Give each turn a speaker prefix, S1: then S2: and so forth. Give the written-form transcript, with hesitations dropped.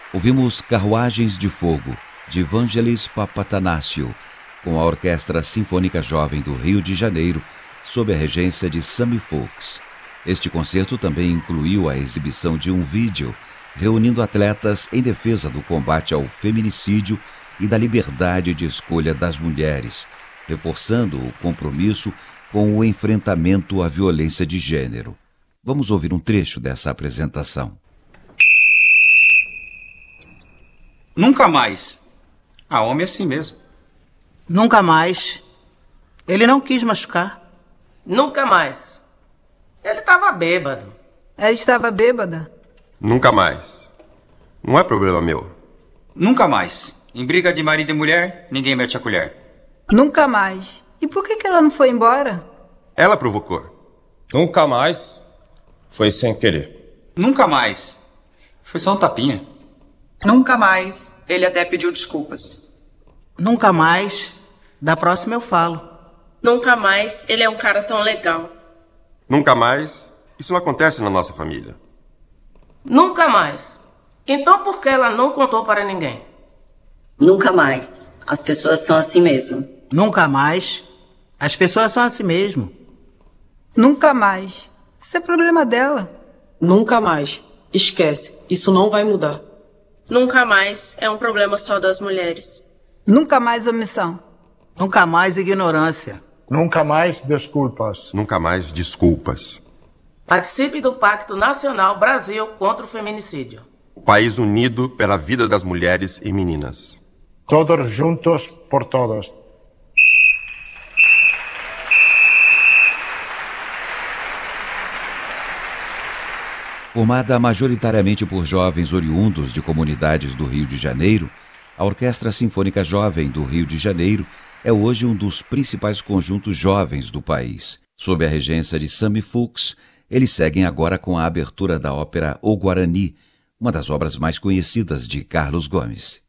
S1: Ouvimos Carruagens de Fogo, de Vangelis Papatanásio, com a Orquestra Sinfônica Jovem do Rio de Janeiro, sob a regência de Sammy Folks. Este concerto também incluiu a exibição de um vídeo reunindo atletas em defesa do combate ao feminicídio e da liberdade de escolha das mulheres, reforçando o compromisso com o enfrentamento à violência de gênero. Vamos ouvir um trecho dessa apresentação.
S2: Nunca mais. A homem é assim mesmo.
S3: Nunca mais. Ele não quis machucar.
S4: Nunca mais. Ele estava bêbado.
S5: Ela estava bêbada.
S6: Nunca mais. Não é problema meu.
S2: Nunca mais. Em briga de marido e mulher, ninguém mete a colher.
S5: Nunca mais. E por que ela não foi embora?
S6: Ela provocou.
S7: Nunca mais. Foi sem querer.
S2: Nunca mais. Foi só um tapinha.
S8: Nunca mais. Ele até pediu desculpas.
S3: Nunca mais. Da próxima eu falo.
S9: Nunca mais. Ele é um cara tão legal.
S6: Nunca mais. Isso não acontece na nossa família.
S4: Nunca mais. Então por que ela não contou para ninguém?
S10: Nunca mais. As pessoas são assim mesmo.
S3: Nunca mais. As pessoas são assim mesmo.
S5: Nunca mais. Isso é problema dela.
S11: Nunca mais. Esquece. Isso não vai mudar.
S9: Nunca mais. É um problema só das mulheres.
S5: Nunca mais omissão.
S3: Nunca mais ignorância.
S12: Nunca mais desculpas.
S6: Nunca mais desculpas.
S4: Participe do Pacto Nacional Brasil contra o Feminicídio.
S6: O país unido pela vida das mulheres e meninas.
S12: Todos juntos por todos.
S1: Formada majoritariamente por jovens oriundos de comunidades do Rio de Janeiro, a Orquestra Sinfônica Jovem do Rio de Janeiro é hoje um dos principais conjuntos jovens do país. Sob a regência de Sammy Folks, eles seguem agora com a abertura da ópera O Guarani, uma das obras mais conhecidas de Carlos Gomes.